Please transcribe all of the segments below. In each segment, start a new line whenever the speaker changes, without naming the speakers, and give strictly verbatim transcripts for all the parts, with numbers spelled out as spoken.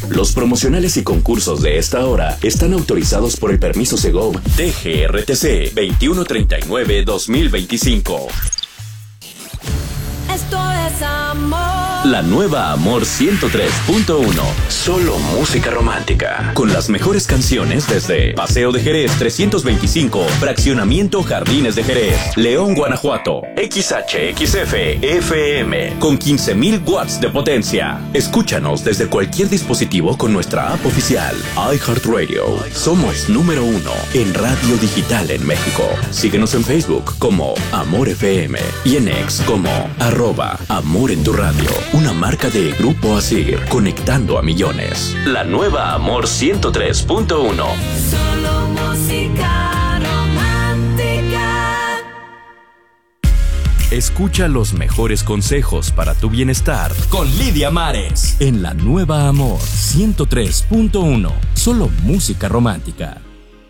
Los promocionales y concursos de esta hora están autorizados por el permiso Segov T G R T C veintiuno treinta y nueve guión dos mil veinticinco.
Esto es amor.
La nueva Amor ciento tres punto uno. Solo música romántica. Con las mejores canciones desde Paseo de Jerez trescientos veinticinco, Fraccionamiento Jardines de Jerez, León, Guanajuato. X H X F F M con quince mil watts de potencia. Escúchanos desde cualquier dispositivo con nuestra app oficial iHeartRadio. Somos número uno en radio digital en México. Síguenos en Facebook como Amor F M y en X como arroba Amor en tu radio. Una marca de Grupo Asir, conectando a millones. La nueva Amor ciento tres punto uno.
Solo música romántica.
Escucha los mejores consejos para tu bienestar
con Lidia Mares
en la nueva Amor ciento tres punto uno. Solo música romántica.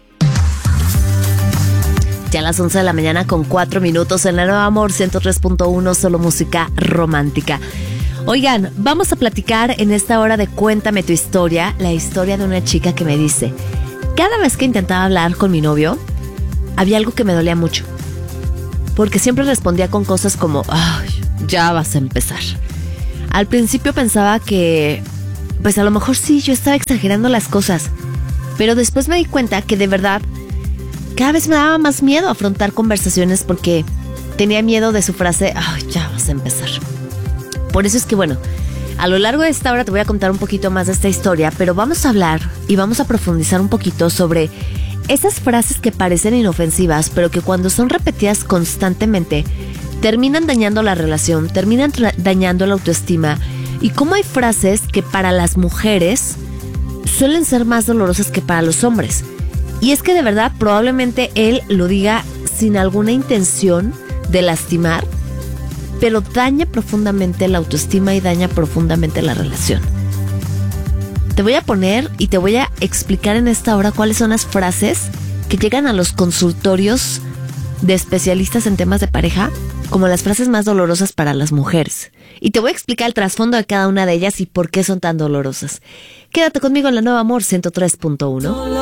Ya a las once de la mañana con cuatro minutos en la nueva Amor ciento tres punto uno, solo música romántica. Oigan, vamos a platicar en esta hora de Cuéntame tu historia, la historia de una chica que me dice: cada vez que intentaba hablar con mi novio, había algo que me dolía mucho. Porque siempre respondía con cosas como, ay, ya vas a empezar. Al principio pensaba que, pues a lo mejor sí, yo estaba exagerando las cosas. Pero después me di cuenta que de verdad, cada vez me daba más miedo afrontar conversaciones porque tenía miedo de su frase, ay, ya vas a empezar. Por eso es que, bueno, a lo largo de esta hora te voy a contar un poquito más de esta historia, pero vamos a hablar y vamos a profundizar un poquito sobre esas frases que parecen inofensivas, pero que cuando son repetidas constantemente, terminan dañando la relación, terminan tra- dañando la autoestima, y cómo hay frases que para las mujeres suelen ser más dolorosas que para los hombres. Y es que de verdad probablemente él lo diga sin alguna intención de lastimar, pero daña profundamente la autoestima y daña profundamente la relación. Te voy a poner y te voy a explicar en esta hora cuáles son las frases que llegan a los consultorios de especialistas en temas de pareja como las frases más dolorosas para las mujeres. Y te voy a explicar el trasfondo de cada una de ellas y por qué son tan dolorosas. Quédate conmigo en la nueva Amor ciento tres punto uno.